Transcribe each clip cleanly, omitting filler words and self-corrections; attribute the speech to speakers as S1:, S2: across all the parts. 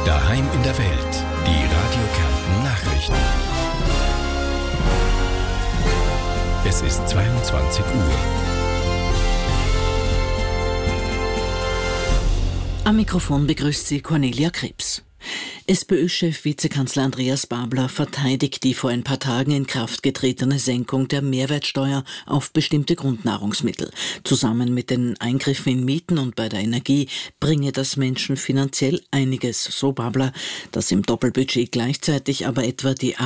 S1: Daheim in der Welt. Die Radio Kärnten Nachrichten. Es ist 22 Uhr.
S2: Am Mikrofon begrüßt sie Cornelia Krebs. SPÖ-Chef Vizekanzler Andreas Babler verteidigt die vor ein paar Tagen in Kraft getretene Senkung der Mehrwertsteuer auf bestimmte Grundnahrungsmittel. Zusammen mit den Eingriffen in Mieten und bei der Energie bringe das Menschen finanziell einiges, so Babler. Dass im Doppelbudget gleichzeitig aber etwa die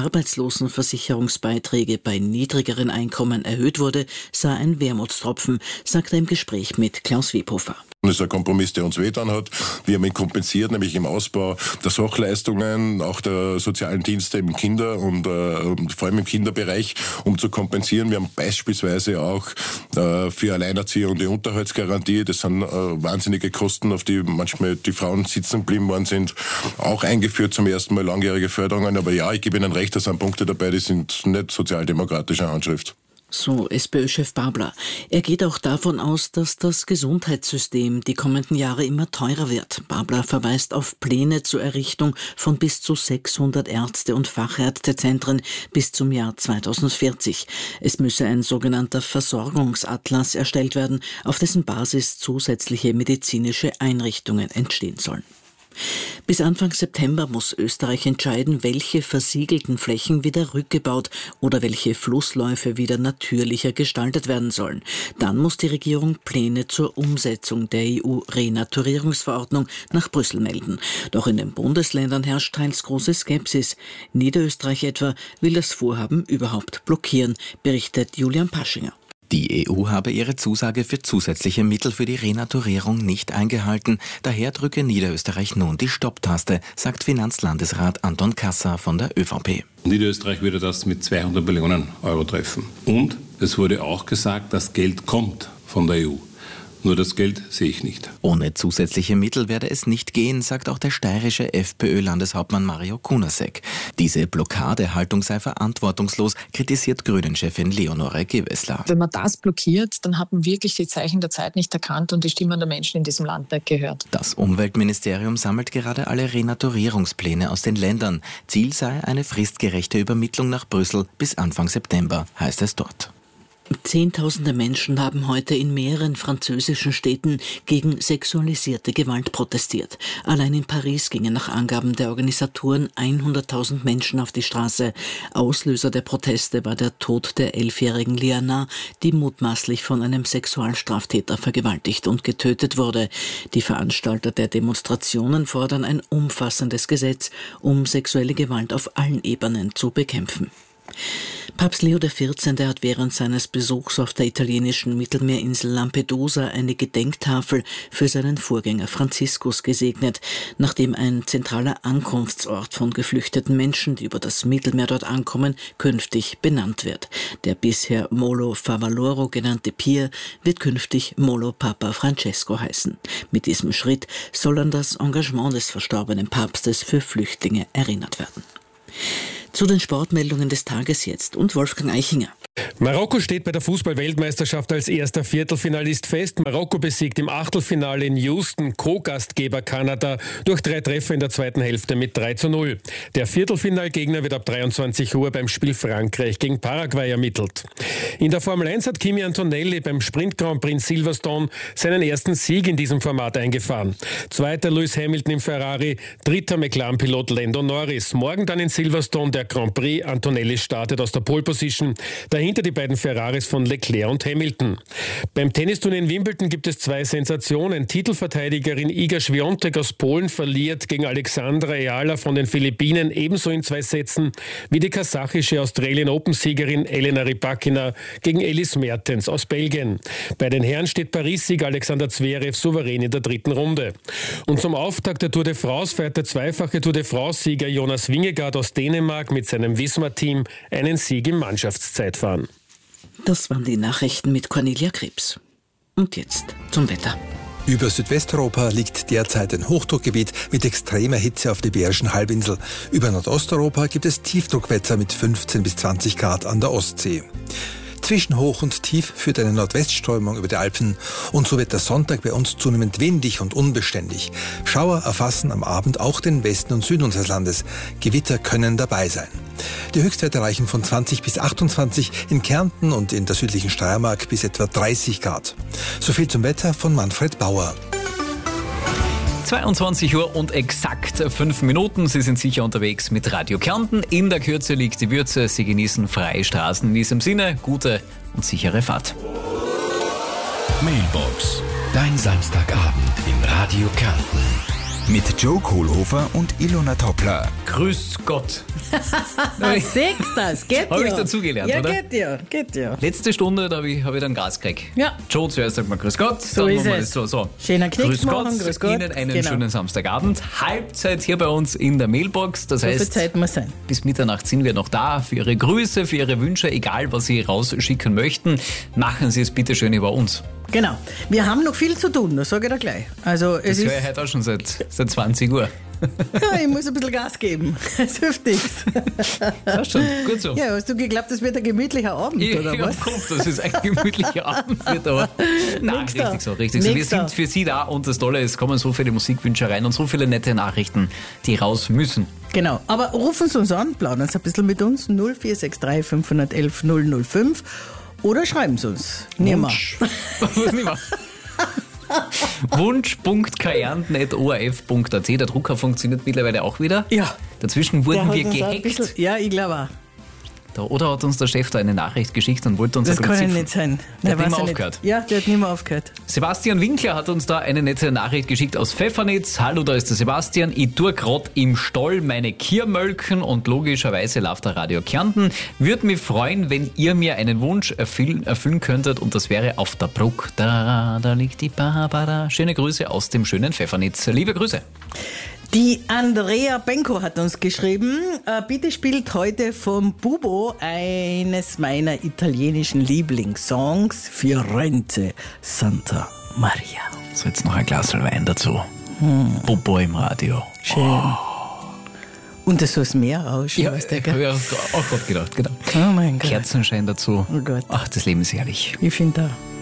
S2: Arbeitslosenversicherungsbeiträge bei niedrigeren Einkommen erhöht wurde, sei ein Wermutstropfen, sagt er im Gespräch mit Klaus Wiebhofer.
S3: Das ist ein Kompromiss, der uns wehgetan hat. Wir haben ihn kompensiert, nämlich im Ausbau der Sachleistungen, auch der sozialen Dienste im Kinder- und vor allem im Kinderbereich, um zu kompensieren. Wir haben beispielsweise auch für Alleinerzieher und die Unterhaltsgarantie, das sind wahnsinnige Kosten, auf die manchmal die Frauen sitzen geblieben worden sind, auch eingeführt zum ersten Mal langjährige Förderungen. Aber ja, ich gebe Ihnen recht, da sind Punkte dabei, die sind nicht sozialdemokratischer Handschrift.
S2: So SPÖ-Chef Babler. Er geht auch davon aus, dass das Gesundheitssystem die kommenden Jahre immer teurer wird. Babler verweist auf Pläne zur Errichtung von bis zu 600 Ärzte- und Fachärztezentren bis zum Jahr 2040. Es müsse ein sogenannter Versorgungsatlas erstellt werden, auf dessen Basis zusätzliche medizinische Einrichtungen entstehen sollen. Bis Anfang September muss Österreich entscheiden, welche versiegelten Flächen wieder rückgebaut oder welche Flussläufe wieder natürlicher gestaltet werden sollen. Dann muss die Regierung Pläne zur Umsetzung der EU-Renaturierungsverordnung nach Brüssel melden. Doch in den Bundesländern herrscht teils große Skepsis. Niederösterreich etwa will das Vorhaben überhaupt blockieren, berichtet Julian Paschinger.
S4: Die EU habe ihre Zusage für zusätzliche Mittel für die Renaturierung nicht eingehalten. Daher drücke Niederösterreich nun die Stopptaste, sagt Finanzlandesrat Anton Kasser von der ÖVP.
S5: Niederösterreich würde das mit 200 Millionen Euro treffen. Und es wurde auch gesagt, das Geld kommt von der EU. Nur das Geld sehe ich nicht.
S4: Ohne zusätzliche Mittel werde es nicht gehen, sagt auch der steirische FPÖ-Landeshauptmann Mario Kunasek. Diese Blockadehaltung sei verantwortungslos, kritisiert Grünen-Chefin Leonore Gewessler.
S6: Wenn man das blockiert, dann hat man wirklich die Zeichen der Zeit nicht erkannt und die Stimmen der Menschen in diesem Land nicht gehört.
S4: Das Umweltministerium sammelt gerade alle Renaturierungspläne aus den Ländern. Ziel sei eine fristgerechte Übermittlung nach Brüssel bis Anfang September, heißt es dort.
S2: Zehntausende Menschen haben heute in mehreren französischen Städten gegen sexualisierte Gewalt protestiert. Allein in Paris gingen nach Angaben der Organisatoren 100.000 Menschen auf die Straße. Auslöser der Proteste war der Tod der 11-jährigen Liana, die mutmaßlich von einem Sexualstraftäter vergewaltigt und getötet wurde. Die Veranstalter der Demonstrationen fordern ein umfassendes Gesetz, um sexuelle Gewalt auf allen Ebenen zu bekämpfen. Papst Leo XIV. Hat während seines Besuchs auf der italienischen Mittelmeerinsel Lampedusa eine Gedenktafel für seinen Vorgänger Franziskus gesegnet, nachdem ein zentraler Ankunftsort von geflüchteten Menschen, die über das Mittelmeer dort ankommen, künftig benannt wird. Der bisher Molo Favaloro genannte Pier wird künftig Molo Papa Francesco heißen. Mit diesem Schritt soll an das Engagement des verstorbenen Papstes für Flüchtlinge erinnert werden. Zu den Sportmeldungen des Tages jetzt und Wolfgang Eichinger.
S7: Marokko steht bei der Fußball-Weltmeisterschaft als erster Viertelfinalist fest. Marokko besiegt im Achtelfinale in Houston Co-Gastgeber Kanada durch 3 Treffer in der zweiten Hälfte mit 3:0. Der Viertelfinalgegner wird ab 23 Uhr beim Spiel Frankreich gegen Paraguay ermittelt. In der Formel 1 hat Kimi Antonelli beim Sprint Grand Prix in Silverstone seinen ersten Sieg in diesem Format eingefahren. Zweiter Lewis Hamilton im Ferrari, dritter McLaren-Pilot Lando Norris. Morgen dann in Silverstone der Grand Prix. Antonelli startet aus der Pole Position. Dahinter die beiden Ferraris von Leclerc und Hamilton. Beim Tennisturnier in Wimbledon gibt es 2 Sensationen. Titelverteidigerin Iga Świątek aus Polen verliert gegen Alexandra Eala von den Philippinen ebenso in 2 Sätzen wie die kasachische Australian Open-Siegerin Elena Rybakina gegen Ellis Mertens aus Belgien. Bei den Herren steht Paris-Sieger Alexander Zverev souverän in der 3. Runde. Und zum Auftakt der Tour de France feiert der zweifache Tour de France-Sieger Jonas Vingegaard aus Dänemark mit seinem Wismar-Team einen Sieg im Mannschaftszeitfahren.
S2: Das waren die Nachrichten mit Cornelia Krebs. Und jetzt zum Wetter.
S8: Über Südwesteuropa liegt derzeit ein Hochdruckgebiet mit extremer Hitze auf der Iberischen Halbinsel. Über Nordosteuropa gibt es Tiefdruckwetter mit 15 bis 20 Grad an der Ostsee. Zwischen Hoch und Tief führt eine Nordwestströmung über die Alpen und so wird der Sonntag bei uns zunehmend windig und unbeständig. Schauer erfassen am Abend auch den Westen und Süden unseres Landes. Gewitter können dabei sein. Die Höchstwerte reichen von 20 bis 28, in Kärnten und in der südlichen Steiermark bis etwa 30 Grad. So viel zum Wetter von Manfred Bauer.
S9: 22 Uhr und exakt 5 Minuten. Sie sind sicher unterwegs mit Radio Kärnten. In der Kürze liegt die Würze. Sie genießen freie Straßen. In diesem Sinne, gute und sichere Fahrt.
S1: Mailbox. Dein Samstagabend in Radio Kärnten.
S10: Mit Joe Kohlhofer und Ilona Toppler.
S9: Grüß Gott.
S11: Siehst das, geht ja.
S9: Habe ich dazugelernt,
S11: ja,
S9: oder?
S11: Geht ja.
S9: Letzte Stunde, da hab ich dann Gas gekriegt.
S11: Ja.
S9: Joe, zuerst sagt man Grüß Gott.
S11: So
S9: dann
S11: ist
S9: machen wir
S11: es.
S9: das so.
S11: Schöner Knicks
S9: Grüß Gott,
S11: machen, grüß Gott.
S9: Ihnen einen
S11: Genau.
S9: schönen Samstagabend. Halbzeit hier bei uns in der Mailbox. Das
S11: So viel
S9: heißt,
S11: Zeit muss sein.
S9: bis Mitternacht sind wir noch da für Ihre Grüße, für Ihre Wünsche, egal was Sie rausschicken möchten. Machen Sie es bitte schön über uns.
S11: Genau. Wir haben noch viel zu tun, das sage ich dir gleich. Also es
S9: Das
S11: ist,
S9: höre ich heute auch schon seit 20 Uhr.
S11: ja, ich muss ein bisschen Gas geben. Es hilft nichts.
S9: Das ist schon gut so.
S11: Ja, hast du geglaubt, das wird ein gemütlicher Abend, oder
S9: Ich
S11: was?
S9: hab gehofft, dass es ein gemütlicher Abend wird, aber nein,
S11: Nix da.
S9: richtig so, richtig so. Wir
S11: Nix da.
S9: sind für Sie da und das Tolle ist, es kommen so viele Musikwünsche rein und so viele nette Nachrichten, die raus müssen.
S11: Genau. Aber rufen Sie uns an, plaudern Sie ein bisschen mit uns. 0463 511 005 oder schreiben Sie uns. Nimmer.
S9: Wunsch.kärnten.orf.at. Der Drucker funktioniert mittlerweile auch wieder.
S11: Ja.
S9: Dazwischen wurden
S11: Der
S9: wir
S11: hat uns auch ein
S9: gehackt.
S11: bisschen- Ja, ich glaube auch.
S9: Oder hat uns der Chef da eine Nachricht geschickt und wollte uns
S11: Das
S9: im
S11: kann ja
S9: Prinzip-
S11: nicht sein.
S9: Der hat
S11: weiß
S9: nicht mehr
S11: ja
S9: aufgehört.
S11: Ja, der hat nicht mehr aufgehört.
S9: Sebastian Winkler hat uns da eine nette Nachricht geschickt aus Pfeffernitz. Hallo, da ist der Sebastian. Ich tue grad im Stall meine Kiermölken und logischerweise läuft der Radio Kärnten. Würde mich freuen, wenn ihr mir einen Wunsch erfüllen könntet und das wäre auf der Bruck. Da liegt die Barbara. Schöne Grüße aus dem schönen Pfeffernitz. Liebe Grüße.
S11: Die Andrea Benko hat uns geschrieben, bitte spielt heute vom Bubo eines meiner italienischen Lieblingssongs, Firenze Santa Maria.
S9: So, jetzt noch ein Glas Wein dazu. Bubo im Radio.
S11: Schön. Und das so das Meer rausschauen, weißt du,
S9: ich
S11: gell?
S9: habe ja auch gerade gedacht, genau.
S11: Oh mein Gott.
S9: Kerzenschein dazu.
S11: Oh Gott.
S9: Ach, das Leben ist herrlich.
S11: Ich finde da.